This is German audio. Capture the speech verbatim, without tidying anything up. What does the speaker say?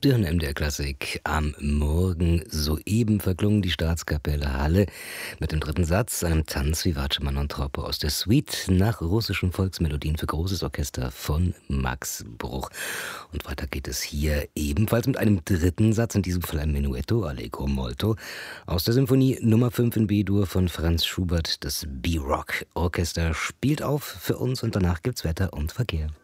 Sie hören M D R Klassik am Morgen. Soeben verklungen die Staatskapelle Halle mit dem dritten Satz, einem Tanz Vivace ma non troppo aus der Suite nach russischen Volksmelodien für großes Orchester von Max Bruch. Und weiter geht es hier ebenfalls mit einem dritten Satz, in diesem Fall ein Menuetto, Allegro molto, aus der Symphonie Nummer fünf in B-Dur von Franz Schubert. Das B-Rock Orchester spielt auf für uns und danach gibt's Wetter und Verkehr.